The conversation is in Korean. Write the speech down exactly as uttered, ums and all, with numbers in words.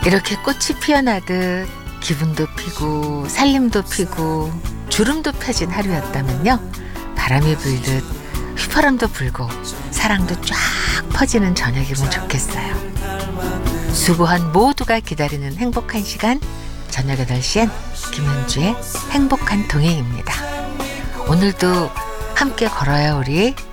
이렇게 꽃이 피어나듯 기분도 피고 살림도 피고 주름도 펴진 하루였다면요, 바람이 불듯 휘파람도 불고 사랑도 쫙 퍼지는 저녁이면 좋겠어요. 수고한 모두가 기다리는 행복한 시간, 저녁 여덟 시엔 김현주의 행복한 동행입니다. 오늘도 함께 걸어요 우리.